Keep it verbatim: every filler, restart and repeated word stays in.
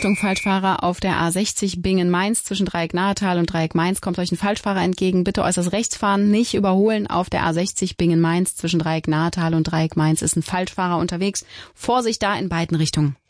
Achtung, Falschfahrer auf der A sechzig Bingen-Mainz zwischen Dreieck Nahetal und Dreieck Mainz kommt euch ein Falschfahrer entgegen. Bitte äußerst rechts fahren, nicht überholen. Auf der A sechzig Bingen-Mainz zwischen Dreieck Nahetal und Dreieck Mainz ist ein Falschfahrer unterwegs. Vorsicht da in beiden Richtungen.